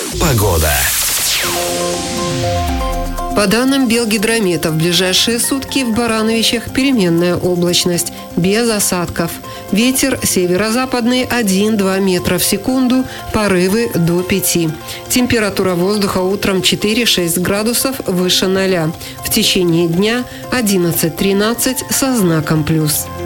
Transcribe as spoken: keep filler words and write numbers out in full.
Погода. По данным Белгидромета, в ближайшие сутки в Барановичах переменная облачность, без осадков. Ветер северо-западный один-два метра в секунду, порывы до пяти. Температура воздуха утром четыре-шесть градусов выше ноля. В течение дня одиннадцать-тринадцать со знаком плюс.